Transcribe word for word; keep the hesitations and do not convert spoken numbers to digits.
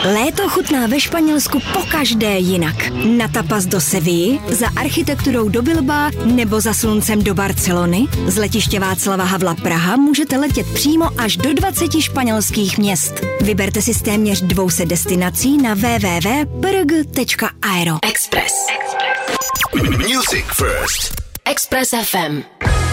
Léto chutná ve Španělsku pokaždé jinak. Na tapas do Sevilly, za architekturou do Bilbaa nebo za sluncem do Barcelony. Z letiště Václava Havla Praha můžete letět přímo až do dvaceti španělských měst. Vyberte si z téměř dvou set destinací na w w w tečka p r g tečka aero. Express. Music first. Express F M.